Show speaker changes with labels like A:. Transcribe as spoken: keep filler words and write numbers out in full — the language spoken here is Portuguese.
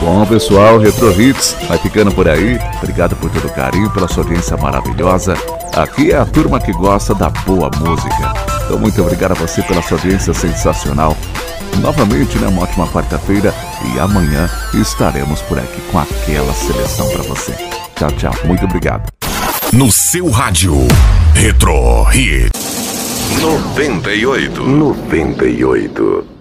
A: Bom, pessoal, Retro Hits vai ficando por aí. Obrigado por todo o carinho, pela sua audiência maravilhosa. Aqui é a turma que gosta da boa música. Então, muito obrigado a você pela sua audiência sensacional. Novamente, né, uma ótima quarta-feira. E amanhã estaremos por aqui com aquela seleção para você. Tchau, tchau. Muito obrigado.
B: No seu rádio, Retro Hits.
C: noventa e oito. noventa e oito.